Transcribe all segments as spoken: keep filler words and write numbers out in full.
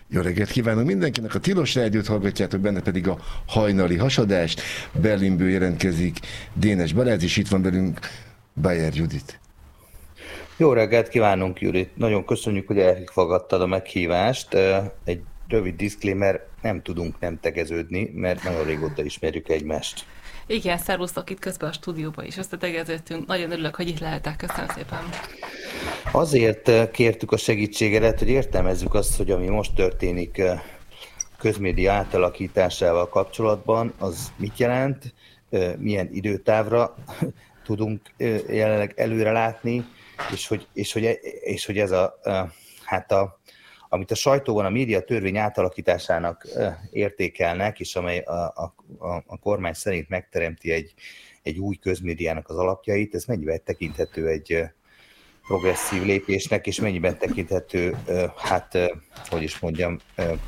Jó reggelt kívánok mindenkinek, a Tilos Rádiót hallgatjátok, benne pedig a hajnali hasadást. Berlinből jelentkezik Dénes Balázs, és itt van velünk Bayer Judit. Jó reggelt kívánunk, Judit! Nagyon köszönjük, hogy elfogadtad a meghívást. Egy rövid disclaimer, nem tudunk nem tegeződni, mert nagyon régóta ismerjük egymást. Igen, szervusztok, itt közben a stúdióban is összetegeződtünk. Nagyon örülök, hogy itt lehetek. Köszönöm szépen. Azért kértük a segítségedet, hogy értelmezzük azt, hogy ami most történik közmédia átalakításával kapcsolatban, az mit jelent, milyen időtávra tudunk jelenleg előre látni, és hogy, és hogy, és hogy ez a, hát a, amit a sajtóban a média törvény átalakításának értékelnek, és amely a, a, a kormány szerint megteremti egy, egy új közmédiának az alapjait, ez mennyiben tekinthető egy progresszív lépésnek, és mennyiben tekinthető, hát, hogy is mondjam,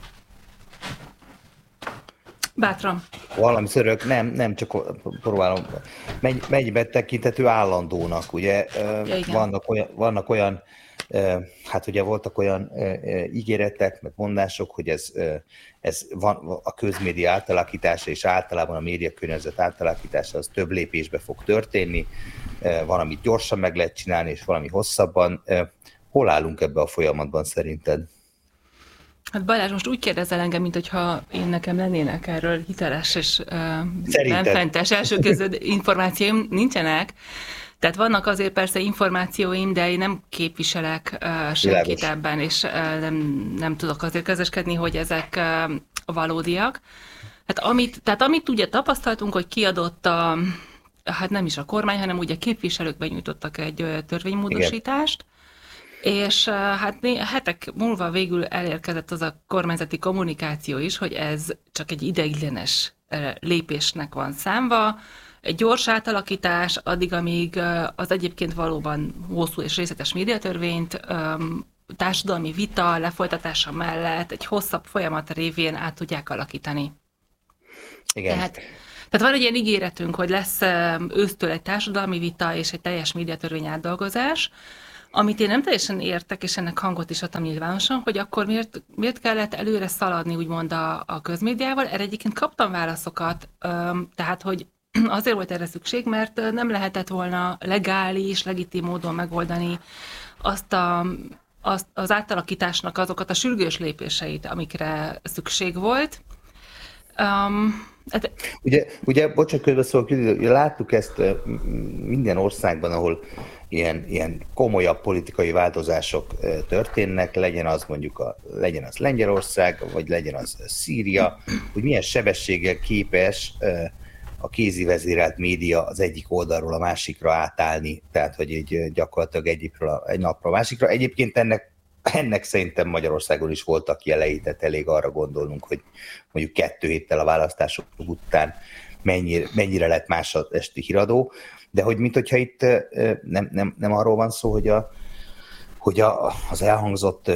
bátran. Valami szörök, nem, nem csak próbálom, mennyiben tekinthető állandónak, ugye, ja, vannak olyan, vannak olyan hát ugye voltak olyan ígéretek, meg mondások, hogy ez, ez van, a közmédia átalakítása és általában a médiakörnyezet átalakítása az több lépésbe fog történni, van, amit gyorsan meg lehet csinálni, és valami hosszabban. Hol állunk ebbe a folyamatban szerinted? Hát Balázs, most úgy kérdezel engem, mint hogyha én nekem lennének erről hiteles és benfentes elsőkező információim, nincsenek. Tehát vannak azért persze információim, de én nem képviselek uh, senkit ebben, és uh, nem, nem tudok azért közöskedni, hogy ezek uh, valódiak. Hát amit, tehát amit ugye tapasztaltunk, hogy kiadott a, hát nem is a kormány, hanem ugye képviselők benyújtottak egy uh, törvénymódosítást, igen. És uh, hát né- hetek múlva végül elérkezett az a kormányzati kommunikáció is, hogy ez csak egy ideiglenes uh, lépésnek van számva, egy gyors átalakítás, addig, amíg az egyébként valóban hosszú és részletes médiatörvényt társadalmi vita lefolytatása mellett egy hosszabb folyamat révén át tudják alakítani. Igen. Tehát, tehát van egy ilyen ígéretünk, hogy lesz ősztől egy társadalmi vita és egy teljes médiatörvény átdolgozás, amit én nem teljesen értek, és ennek hangot is adtam nyilvánosan, hogy akkor miért, miért kellett előre szaladni úgymond a, a közmédiával. Erre egyébként kaptam válaszokat, tehát hogy azért volt erre szükség, mert nem lehetett volna legális, legitim módon megoldani azt, a, azt az átalakításnak azokat a sürgős lépéseit, amikre szükség volt. Um, hát... Ugye, ugye bocsánat, közbeszólok, láttuk ezt minden országban, ahol ilyen, ilyen komolyabb politikai változások történnek, legyen az mondjuk a, legyen az Lengyelország, vagy legyen az Szíria, hogy milyen sebességgel képes a kézi vezérelt média az egyik oldalról a másikra átállni, tehát hogy egy, gyakorlatilag egyikről egy napra a másikra. Egyébként ennek, ennek szerintem Magyarországon is voltak jelei, tehát elég arra gondolnunk, hogy mondjuk kettő héttel a választások után mennyire, mennyire lett más az esti híradó, de hogy mint hogyha itt nem, nem, nem arról van szó, hogy, a, hogy a, az elhangzott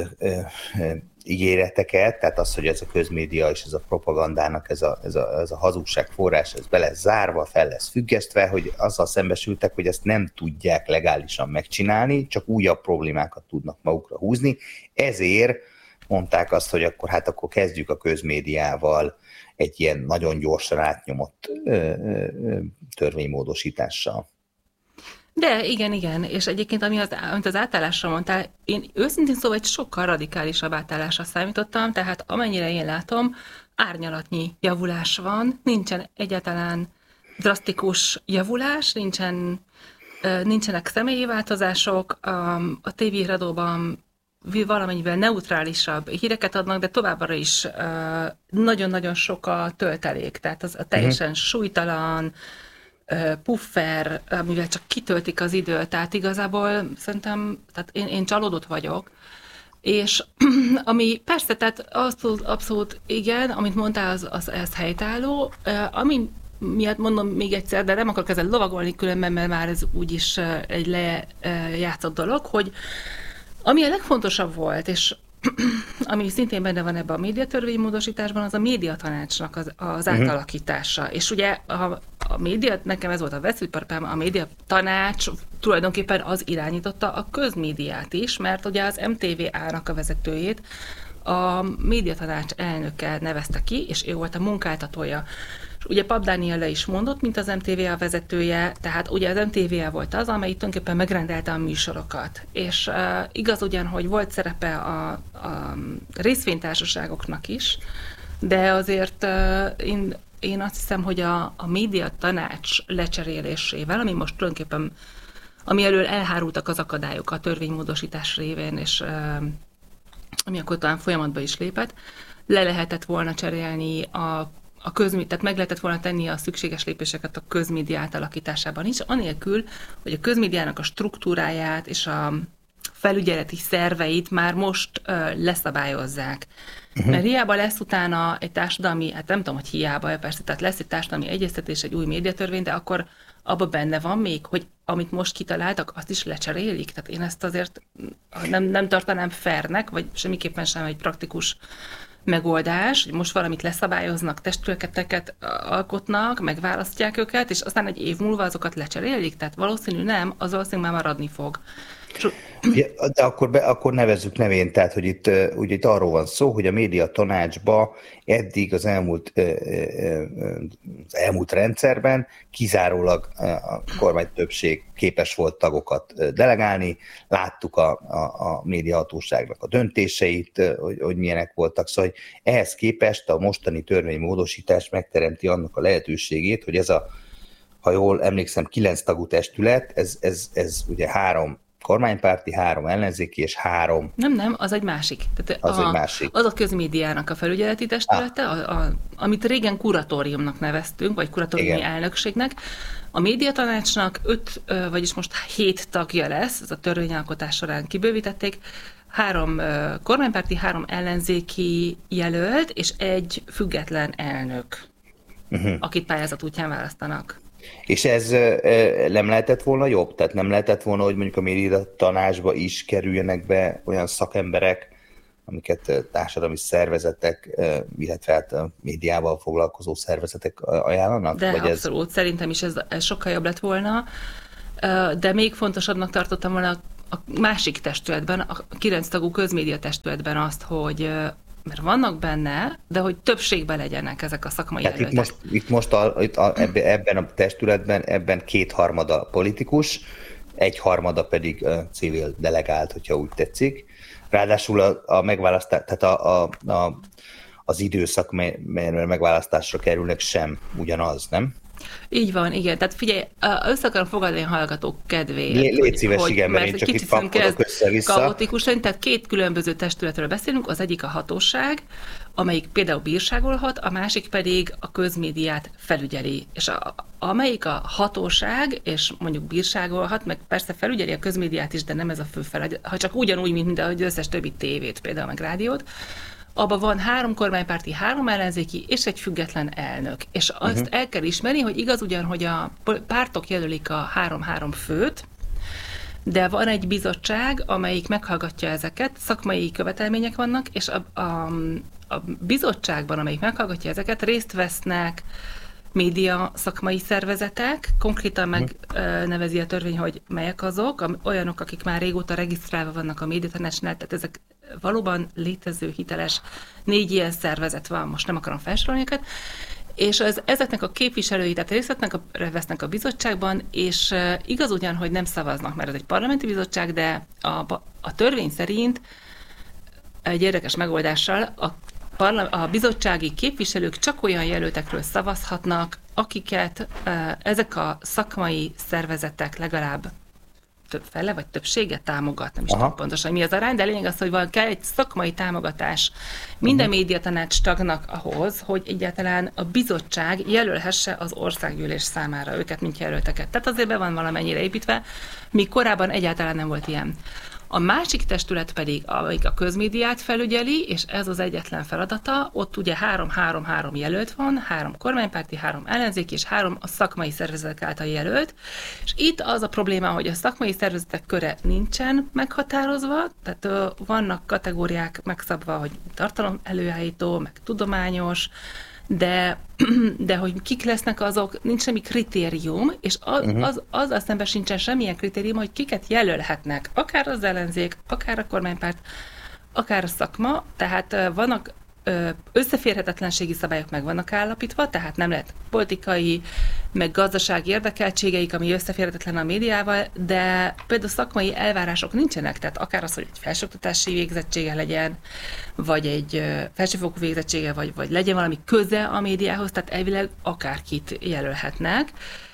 ígéreteket, tehát az, hogy ez a közmédia és ez a propagandának ez a, ez a, ez a hazugság forrás, ez be lesz zárva, fel lesz függesztve, hogy azzal szembesültek, hogy ezt nem tudják legálisan megcsinálni, csak újabb problémákat tudnak magukra húzni. Ezért mondták azt, hogy akkor hát akkor kezdjük a közmédiával egy ilyen nagyon gyorsan átnyomott ö, ö, törvénymódosítással. De igen, igen, és egyébként ami az, amit az átállásra mondtál, én őszintén szóval egy sokkal radikálisabb átállásra számítottam, tehát amennyire én látom, árnyalatnyi javulás van, nincsen egyáltalán drasztikus javulás, nincsen, nincsenek személyi változások, a tévéhíradóban valamennyivel neutrálisabb híreket adnak, de továbbra is nagyon-nagyon sok a töltelék, tehát az a teljesen uh-huh. súlytalan, puffer, amivel csak kitöltik az időt, tehát igazából szerintem, tehát én, én csalódott vagyok, és ami persze, tehát abszolút, abszolút igen, amit mondtál, az, az ez helytálló, ami miatt mondom még egyszer, de nem akarok ezzel lovagolni különben, mert már ez úgyis egy lejátszott dolog, hogy ami a legfontosabb volt, és ami szintén benne van ebben a médiatörvénymódosításban, az a médiatanácsnak az, az átalakítása. És ugye a, a média, nekem ez volt a veszőparipám, a média tanács tulajdonképpen az irányította a közmédiát is, mert ugye az em té vé á-nak a vezetőjét a médiatanács elnöke nevezte ki, és ő volt a munkáltatója. És ugye Papp Dániel is mondott, mint az em té vé á vezetője, tehát ugye az em té vé á volt az, amely tulajdonképpen megrendelte a műsorokat. És uh, igaz ugyan, hogy volt szerepe a, a részvénytársaságoknak is, de azért uh, én, én azt hiszem, hogy a, a média tanács lecserélésével, ami most tulajdonképpen, ami elől elhárultak az akadályok a törvénymódosítás révén, és uh, ami akkor talán folyamatba is lépett, le lehetett volna cserélni a, a közmédia, tehát meg lehetett volna tenni a szükséges lépéseket a közmédia átalakításában is, anélkül, hogy a közmédiának a struktúráját és a felügyeleti szerveit már most ö, leszabályozzák. Uh-huh. Mert hiába lesz utána egy társadalmi, hát nem tudom, hogy hiába, persze, tehát lesz egy társadalmi egyeztetés, egy új médiatörvény, de akkor abban benne van még, hogy amit most kitaláltak, azt is lecserélik. Tehát én ezt azért nem, nem tartanám fairnek, vagy semmiképpen sem egy praktikus megoldás, hogy most valamit leszabályoznak, testületeket alkotnak, megválasztják őket, és aztán egy év múlva azokat lecserélik. Tehát valószínű nem, az valószínűleg már maradni fog. Ja, de akkor, be, akkor nevezzük nevén, tehát hogy itt, ugye itt arról van szó, hogy a média tanácsba eddig az elmúlt, az elmúlt rendszerben kizárólag a kormány többség képes volt tagokat delegálni, láttuk a, a, a médiahatóságnak a döntéseit, hogy, hogy milyenek voltak, szóval hogy ehhez képest a mostani törvénymódosítás megteremti annak a lehetőségét, hogy ez a, ha jól emlékszem, kilenc tagú testület, ez, ez, ez ugye három kormánypárti, három ellenzéki és három... Nem, nem, az egy másik. Tehát az a, egy másik. Az a közmédiának a felügyeleti testülete, ah. a, a, amit régen kuratóriumnak neveztünk, vagy kuratóriumi Igen. elnökségnek. A médiatanácsnak öt, vagyis most hét tagja lesz, ez a törvényalkotás során kibővítették, három kormánypárti, három ellenzéki jelölt, és egy független elnök, uh-huh. akit pályázat útján választanak. És ez nem lehetett volna jobb? Tehát nem lehetett volna, hogy mondjuk a média tanácsba is kerüljenek be olyan szakemberek, amiket társadalmi szervezetek, illetve hát a médiával foglalkozó szervezetek ajánlanak? De Vagy abszolút, ez... szerintem is ez, ez sokkal jobb lett volna, de még fontosabbnak tartottam volna a másik testületben, a kilenc tagú közmédia testületben azt, hogy mert vannak benne, de hogy többségben legyenek ezek a szakmai Tehát jelöltek. Itt most, itt most a, itt a, ebben a testületben ebben kétharmada politikus, egyharmada pedig uh, civil delegált, hogyha úgy tetszik. Ráadásul a, a megválasztás, tehát a, a, a, az időszak, melyről megválasztásra kerülnek, sem ugyanaz, nem? Így van, igen. Tehát figyelj, össze akarom fogadni a hallgatók kedvéért. Légy hogy, szíves, hogy, igen, mert én csak itt pakolok össze-vissza. Kaotikus lenni, tehát két különböző testületről beszélünk, az egyik a hatóság, amelyik például bírságolhat, a másik pedig a közmédiát felügyeli. És a, amelyik a hatóság, és mondjuk bírságolhat, meg persze felügyeli a közmédiát is, de nem ez a fő feladat, ha csak ugyanúgy, mint minden, hogy összes többi tévét, például meg rádiót, abban van három kormánypárti, három ellenzéki és egy független elnök. És azt uh-huh. el kell ismerni, hogy igaz ugyan, hogy a pártok jelölik a három-három főt, de van egy bizottság, amelyik meghallgatja ezeket, szakmai követelmények vannak, és a, a, a bizottságban, amelyik meghallgatja ezeket, részt vesznek média szakmai szervezetek, konkrétan megnevezi a törvény, hogy melyek azok, olyanok, akik már régóta regisztrálva vannak a médiatanácsnál, tehát ezek valóban létező, hiteles, négy ilyen szervezet van, most nem akarom felsorolni őket, és az, ezeknek a képviselői, tehát részt vesznek a bizottságban, és igaz ugyan, hogy nem szavaznak, mert ez egy parlamenti bizottság, de a, a törvény szerint egy érdekes megoldással a, a bizottsági képviselők csak olyan jelöltekről szavazhatnak, akiket ezek a szakmai szervezetek legalább több fele, vagy többsége támogat, nem is tudom pontosan, mi az arány, de lényeg az, hogy van, kell egy szakmai támogatás minden uh-huh. médiatanács tagnak ahhoz, hogy egyáltalán a bizottság jelölhesse az országgyűlés számára őket, mint jelölteket. Tehát azért be van valamennyire építve, míg korábban egyáltalán nem volt ilyen. A másik testület pedig, amelyik a közmédiát felügyeli, és ez az egyetlen feladata, ott ugye három-három-három jelölt van, három kormánypárti, három ellenzéki, és három a szakmai szervezetek által jelölt, és itt az a probléma, hogy a szakmai szervezetek köre nincsen meghatározva, tehát uh, vannak kategóriák megszabva, hogy tartalom előállító, meg tudományos, de, de hogy kik lesznek azok, nincs semmi kritérium, és az, uh-huh. az, azzal szemben sincsen semmilyen kritérium, hogy kiket jelölhetnek, akár az ellenzék, akár a kormánypárt, akár a szakma, tehát vannak összeférhetetlenségi szabályok meg vannak állapítva, tehát nem lehet politikai, meg gazdasági érdekeltségeik, ami összeférhetetlen a médiával, de például szakmai elvárások nincsenek, tehát akár az, hogy egy felsőoktatási végzettsége legyen, vagy egy felsőfokú végzettsége, vagy, vagy legyen valami köze a médiához, tehát elvileg akárkit jelölhetnek.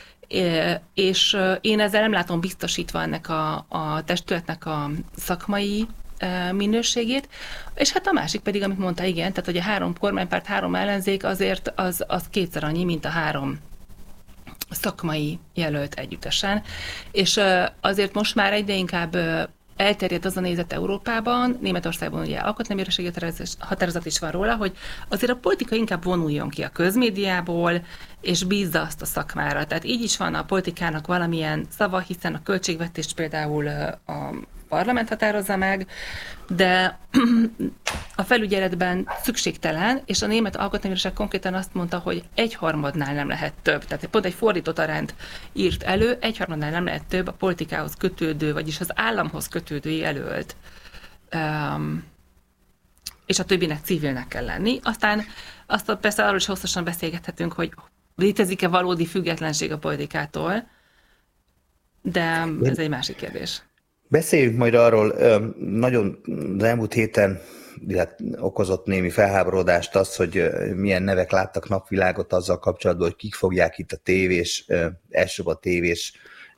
És én ezzel nem látom biztosítva ennek a, a testületnek a szakmai minőségét, és hát a másik pedig, amit mondta, igen, tehát hogy a három kormánypárt, három ellenzék azért az, az kétszer annyi, mint a három szakmai jelölt együttesen, és azért most már egyre inkább elterjedt az a nézet Európában, Németországban ugye alkotmánybírósági határozat is van róla, hogy azért a politika inkább vonuljon ki a közmédiából, és bízza azt a szakmára. Tehát így is van a politikának valamilyen szava, hiszen a költségvetést például a parlament határozza meg, de a felügyeletben szükségtelen, és a német alkotmánybíróság konkrétan azt mondta, hogy egyharmadnál nem lehet több. Tehát pont egy fordított arányt írt elő, egyharmadnál nem lehet több a politikához kötődő, vagyis az államhoz kötődő jelölt. Um, és a többinek civilnek kell lenni. Aztán azt persze arról is hosszasan beszélgethetünk, hogy létezik-e valódi függetlenség a politikától, de ez egy másik kérdés. Beszéljünk majd arról, nagyon az elmúlt héten okozott némi felháborodást az, hogy milyen nevek láttak napvilágot azzal kapcsolatban, hogy kik fogják itt a tévés, elsőbb a tévés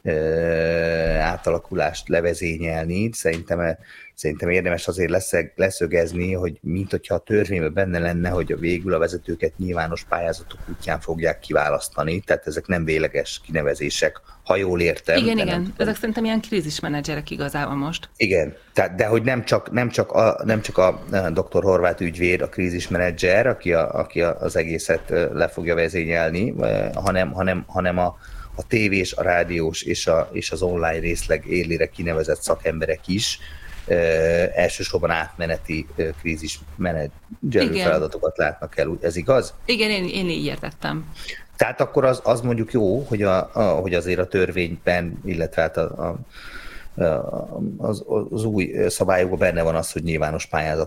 átalakulást levezényelni. Szerintem, szerintem érdemes azért leszögezni, hogy mint hogyha a törvényben benne lenne, hogy a végül a vezetőket nyilvános pályázatok útján fogják kiválasztani, tehát ezek nem végleges kinevezések, ha jól értem. Igen, igen, ezek szerintem ilyen krízismenedzserek igazából most. Igen, tehát, de hogy nem csak, nem csak a, nem csak a doktor Horváth ügyvéd, a krízismenedzser, aki, a, aki az egészet le fogja vezényelni, hanem, hanem, hanem a a tévés, a rádiós és, a, és az online részleg élére kinevezett szakemberek is e, elsősorban átmeneti e, krízismenedzserű feladatokat látnak el. Ez igaz? Igen, én, én így értettem. Tehát akkor az, az mondjuk jó, hogy, a, a, hogy azért a törvényben, illetve hát a, a, az, az új szabályokban benne van az, hogy nyilvános